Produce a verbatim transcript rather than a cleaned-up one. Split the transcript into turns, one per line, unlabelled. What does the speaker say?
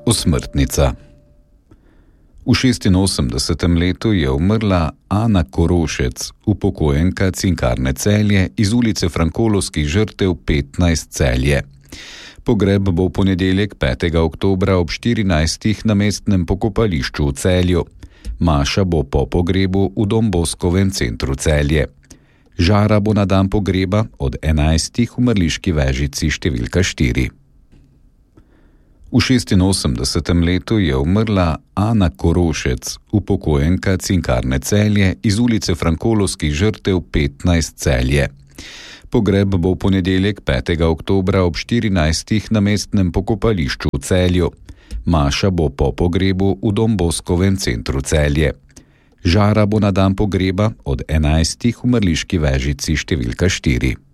Osmrtnica. V šestinosemdesetem letu je umrla Ana Korošec, upokojenka Cinkarne Celje iz ulice Frankolovskih žrtev petnajst Celje. Pogreb bo v ponedeljek petega oktobra ob štirinajstih na mestnem pokopališču v Celju. Maša bo po pogrebu v Don Boscovem centru Celje. Žara bo na dan pogreba od enajstih v mrliški vežici številka štiri. V šestinosemdesetem letu je umrla Ana Korošec, upokojenka Cinkarne Celje iz ulice Frankolovskih žrtev petnajst Celje. Pogreb bo v ponedeljek petega oktobra ob štirinajstih na mestnem pokopališču v Celju. Maša bo po pogrebu v Don Boscovem centru Celje. Žara bo na dan pogreba od enajstih v mrliški vežici številka štiri.